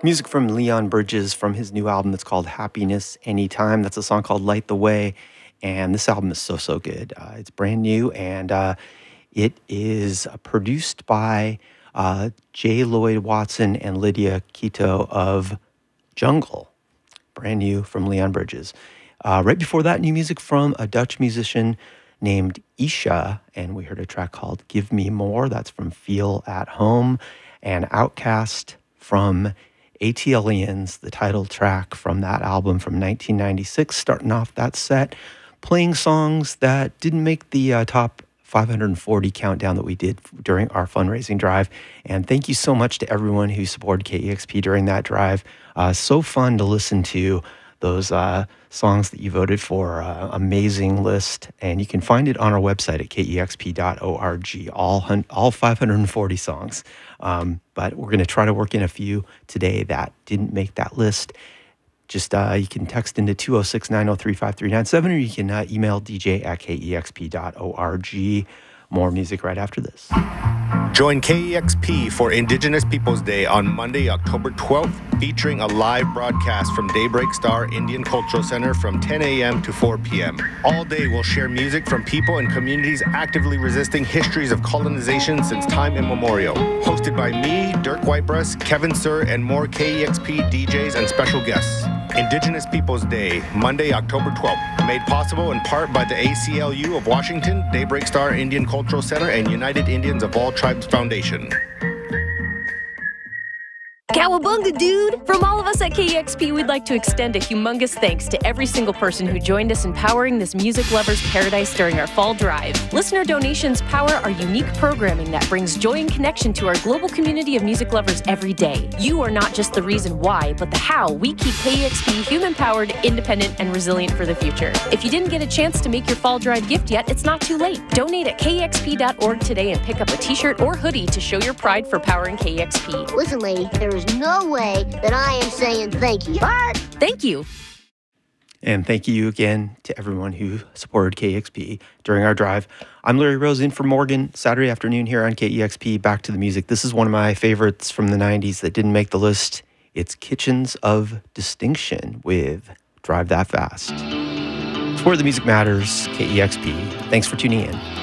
Music from Leon Bridges from his new album that's called Happiness Anytime. That's a song called Light the Way. And this album is so good. It's brand new, and it is produced by J. Lloyd Watson and Lydia Quito of Jungle. Brand new from Leon Bridges. Right before that, new music from a Dutch musician named Isha, and we heard a track called Give Me More. That's from Feel at Home. And Outcast from ATLiens, the title track from that album from 1996, starting off that set, playing songs that didn't make the top 540 countdown that we did during our fundraising drive. And thank you so much to everyone who supported KEXP during that drive. So fun to listen to those songs that you voted for. Amazing list. And you can find it on our website at kexp.org, all 540 songs. But we're going to try to work in a few today that didn't make that list. Just you can text into 206-903-5397, or you can email dj@kexp.org. More music right after this. Join KEXP for Indigenous Peoples Day on Monday, October 12th, featuring a live broadcast from Daybreak Star Indian Cultural Center from 10 a.m. to 4 p.m. All day we'll share music from people and communities actively resisting histories of colonization since time immemorial. Hosted by me, Dirk Whitebreast, Kevin Sir, and more KEXP DJs and special guests. Indigenous Peoples Day, Monday, October 12th. Made possible in part by the ACLU of Washington, Daybreak Star Indian Cultural Center, and United Indians of All Tribes Foundation. Cowabunga, dude! From all of us at KEXP, we'd like to extend a humongous thanks to every single person who joined us in powering this music lover's paradise during our fall drive. Listener donations power our unique programming that brings joy and connection to our global community of music lovers every day. You are not just the reason why, but the how we keep KEXP human-powered, independent, and resilient for the future. If you didn't get a chance to make your fall drive gift yet, it's not too late. Donate at kexp.org today and pick up a t-shirt or hoodie to show your pride for powering KEXP. Listen, lady, there is no way that I am saying thank you. But thank you. And thank you again to everyone who supported KEXP during our drive. I'm Larry Rose in for Morgan, Saturday afternoon here on KEXP. Back to the music. This is one of my favorites from the 90s that didn't make the list. It's Kitchens of Distinction with Drive That Fast. It's where the music matters, KEXP. Thanks for tuning in.